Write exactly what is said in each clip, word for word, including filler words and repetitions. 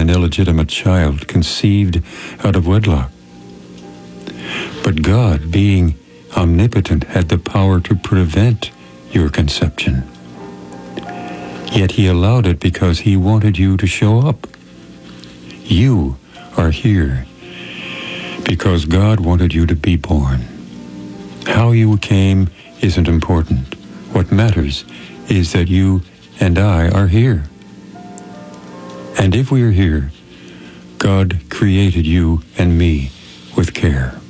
an illegitimate child conceived out of wedlock. But God, being omnipotent, had the power to prevent your conception. Yet he allowed it because he wanted you to show up. You are here because God wanted you to be born. How you came isn't important. What matters is that you and I are here. And if we are here, God created you and me with care.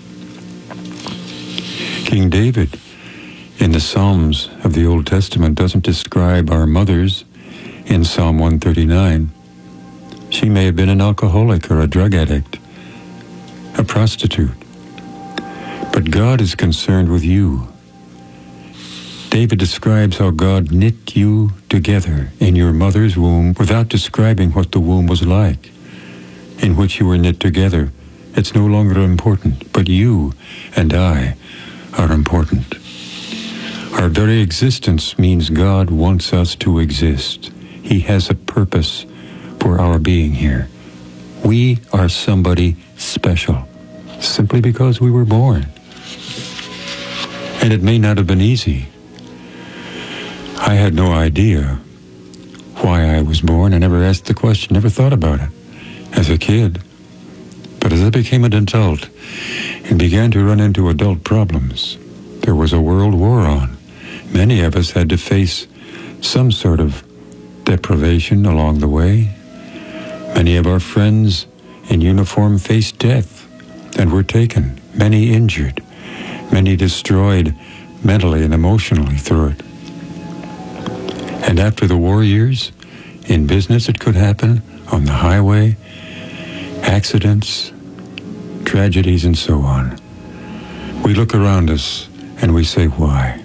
King David, in the Psalms of the Old Testament, doesn't describe our mothers in Psalm one thirty-nine. She may have been an alcoholic or a drug addict, a prostitute. But God is concerned with you. David describes how God knit you together in your mother's womb without describing what the womb was like in which you were knit together. It's no longer important, but you and I are important. Our very existence means God wants us to exist. He has a purpose for our being here. We are somebody special, simply because we were born. And it may not have been easy. I had no idea why I was born. I never asked the question, never thought about it as a kid. But as I became an adult and began to run into adult problems, there was a world war on. Many of us had to face some sort of deprivation along the way. Many of our friends in uniform faced death and were taken, many injured, many destroyed mentally and emotionally through it. And after the war years, in business it could happen, on the highway, accidents, tragedies, and so on. We look around us and we say, why?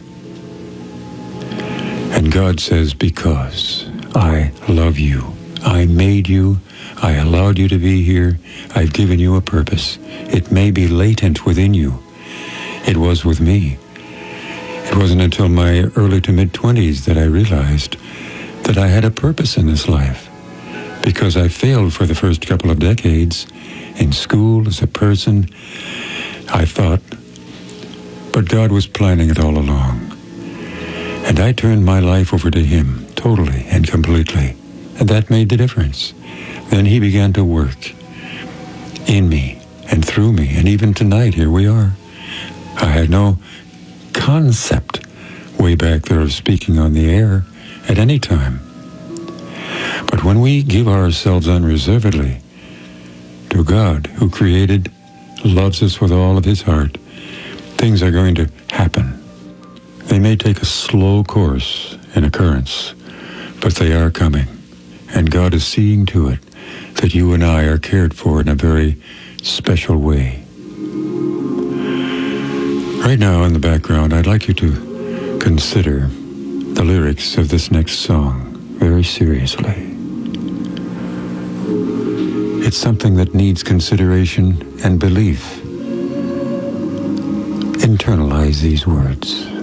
And God says, because I love you. I made you. I allowed you to be here. I've given you a purpose. It may be latent within you. It was with me. It wasn't until my early to mid-twenties that I realized that I had a purpose in this life, because I failed for the first couple of decades in school, as a person, I thought, but God was planning it all along. And I turned my life over to Him, totally and completely, and that made the difference. Then He began to work in me and through me, and even tonight, here we are. I had no concept way back there of speaking on the air at any time. But when we give ourselves unreservedly to God, who created, loves us with all of His heart, things are going to happen. They may take a slow course in occurrence, but they are coming. And God is seeing to it that you and I are cared for in a very special way. Right now in the background, I'd like you to consider the lyrics of this next song very seriously. It's something that needs consideration and belief. Internalize these words.